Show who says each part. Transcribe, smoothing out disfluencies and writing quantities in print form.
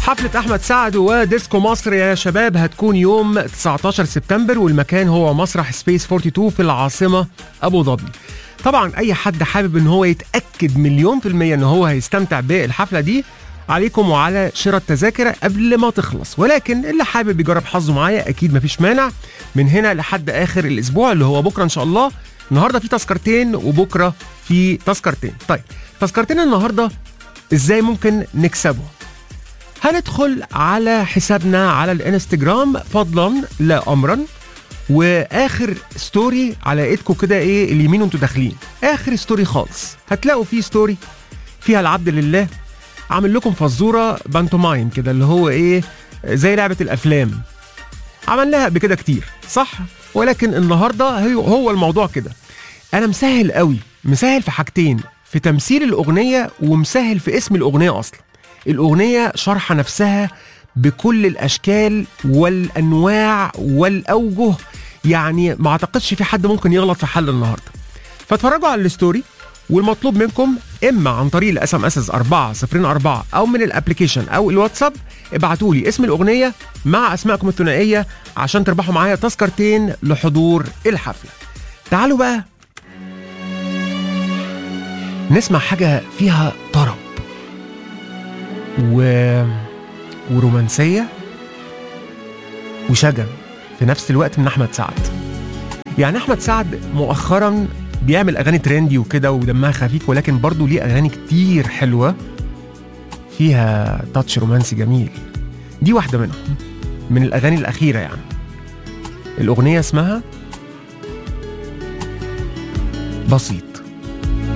Speaker 1: حفلة أحمد سعد وديسكو مصر يا شباب هتكون يوم 19 سبتمبر، والمكان هو مسرح سبيس 42 في العاصمة أبو ظبي. طبعا أي حد حابب إن هو يتأكد 100% إن هو هيستمتع بالحفلة دي، عليكم وعلى شراء التذاكر قبل ما تخلص. ولكن اللي حابب يجرب حظه معايا أكيد مفيش مانع، من هنا لحد آخر الأسبوع اللي هو بكرة إن شاء الله. النهاردة في تذكرتين وبكرة في تذكرتين. طيب تذكرتين النهاردة إزاي ممكن نكسبه؟ هندخل على حسابنا على الانستجرام فضلا لا امرا، واخر ستوري على ايدكم كده ايه اليمين وانتوا داخلين، اخر ستوري خالص هتلاقوا فيه ستوري فيها العبد لله عامل لكم فزوره بانتومايم كده، اللي هو ايه زي لعبه الافلام عملناها قبل كده كتير صح، ولكن النهارده هو الموضوع كده. انا مسهل قوي، مسهل في حاجتين، في تمثيل الاغنيه ومسهل في اسم الاغنيه. اصلا الأغنية شرح نفسها بكل الأشكال والأنواع والأوجه، يعني ما أعتقدش في حد ممكن يغلط في حل النهاردة. فاتفرجوا على الستوري، والمطلوب منكم إما عن طريق الاسم اسس 404 أو من الابليكيشن أو الواتساب ابعتوا لي اسم الأغنية مع أسمائكم الثنائية عشان تربحوا معايا تذكرتين لحضور الحفلة. تعالوا بقى نسمع حاجة فيها طرب ورومانسية وشجن في نفس الوقت من أحمد سعد. يعني أحمد سعد مؤخرا بيعمل أغاني ترندي وكده ودمها خفيف، ولكن برضو ليه أغاني كتير حلوة فيها تاتش رومانسي جميل. دي واحدة منهم من الأغاني الأخيرة، يعني الأغنية اسمها بسيط.